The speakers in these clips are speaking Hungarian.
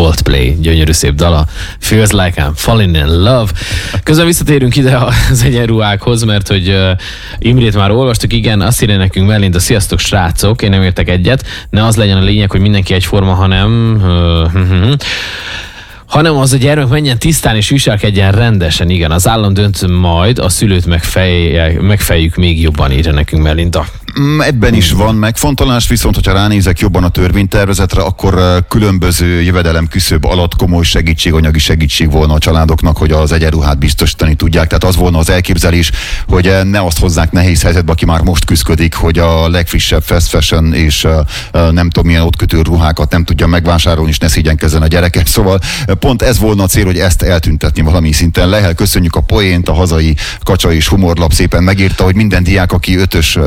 Coldplay, gyönyörű szép dala, Feels Like I'm Falling in Love. Közben visszatérünk ide az egyenruhákhoz, mert hogy Imrét már olvastuk, igen, azt írja nekünk Melinda, sziasztok srácok, én nem értek egyet, ne az legyen a lényeg, hogy mindenki egyforma, hanem az a gyermek menjen tisztán és viselkedjen rendesen, igen, az állam dönt majd, a szülőt megfejjük még jobban, írja nekünk Melinda. Ebben is van megfontolás, viszont hogyha ránézek jobban a törvénytervezetre, akkor különböző jövedelem küszöb alatt komoly anyagi segítség volna a családoknak, hogy az egyenruhát biztosítani tudják. Tehát az volna az elképzelés, hogy ne azt hozzák nehéz helyzetbe, aki már most küszködik, hogy a legfrissebb fast fashion és nem tudom milyen ott kötő ruhákat nem tudja megvásárolni, és ne szégyenkezzen a gyereke. Szóval pont ez volna a cél, hogy ezt eltüntetni valami szinten. Lehel, köszönjük a poént, a hazai kacsa és humorlap szépen megírta, hogy minden diák, aki 5-ös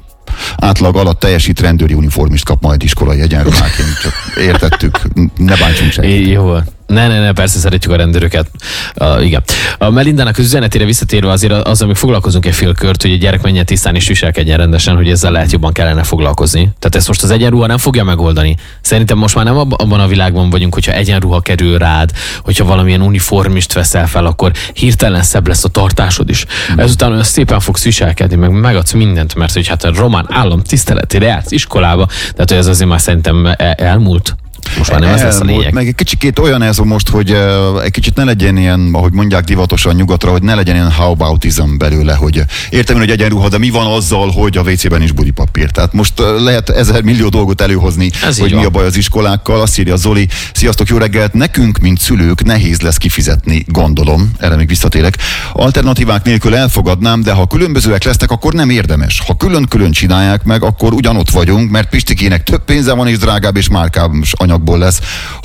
átlag alatt teljesít, rendőri uniformist kap majd iskolai egyenruháként. Csak értettük, ne bántsunk senkit. Jó. Ne, persze szeretjük a rendőröket. Igen. A Melindának az üzenetére visszatérve azért azzal még foglalkozunk egy fél kört, hogy a gyerek menjen tisztán és viselkedjen rendesen, hogy ezzel lehet jobban kellene foglalkozni. Tehát ezt most az egyenruha nem fogja megoldani. Szerintem most már nem abban a világban vagyunk, hogyha egyenruha kerül rád, hogyha valamilyen uniformist veszel fel, akkor hirtelen szebb lesz a tartásod is. Ezután olyan szépen fogsz viselkedni, meg megadsz mindent, mert hogy hát a román állam tiszteletére jársz iskolába, tehát hogy ez azért már szerintem elmúlt. Most már nem ez lesz a lényeg. Meg egy kicsikét olyan ez most, hogy egy kicsit ne legyen ilyen, ahogy mondják divatosan nyugatra, hogy ne legyen ilyen how aboutism belőle, hogy értem, hogy egyenruha, de mi van azzal, hogy a WC-ben is budipapír. Tehát most lehet 1000 millió dolgot előhozni, ez hogy mi a baj az iskolákkal. Azt írja Zoli, sziasztok, jó reggelt, nekünk, mint szülők nehéz lesz kifizetni, gondolom, erre még visszatérek. Alternatívák nélkül elfogadnám, de ha különbözőek lesznek, akkor nem érdemes. Ha külön-külön csinálják meg, akkor ugyanott vagyunk, mert Pistikének több pénze van és drágább és márkább anyagból lesz.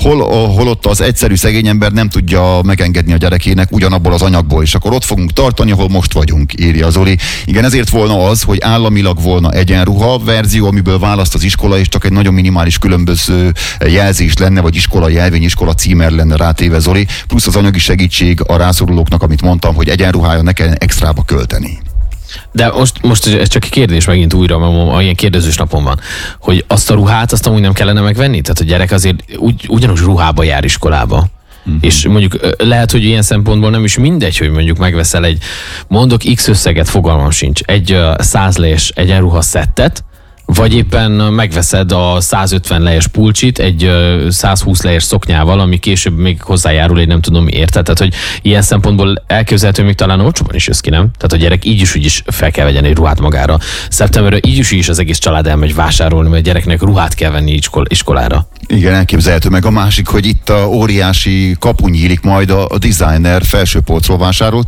Holott az egyszerű szegény ember nem tudja megengedni a gyerekének ugyanabból az anyagból, és akkor ott fogunk tartani, ahol most vagyunk, írja Zoli. Igen, ezért volna az, hogy államilag volna egyenruha verzió, amiből választ az iskola, és csak egy nagyon minimális különböző jelzés lenne, vagy iskola jelvény, iskola címer lenne rátéve, Zoli, plusz az anyagi segítség a rászorulóknak, amit mondtam, hogy egyenruhája ne kellene extrába költeni. De most ez csak egy kérdés megint újra, mert ilyen kérdezős napon van, hogy azt a ruhát, azt amúgy nem kellene megvenni? Tehát a gyerek azért ugyanúgy ruhába jár iskolába. És mondjuk lehet, hogy ilyen szempontból nem is mindegy, hogy mondjuk megveszel mondok X összeget, fogalmam sincs, egy 100 lejes egyenruha szettet, vagy éppen megveszed a 150 lejes pulcsit egy 120 lejes szoknyával, ami később még hozzájárul, egy nem tudom miért. Tehát, hogy ilyen szempontból elképzelhető, még talán olcsóban is jössz ki, nem? Tehát a gyerek így is fel kell vegyen egy ruhát magára. Szeptemberre így is az egész család elmegy vásárolni, mert a gyereknek ruhát kell venni iskolára. Igen, elképzelhető. Meg a másik, hogy itt a óriási kapu nyílik majd a designer felsőpolcról vásárolt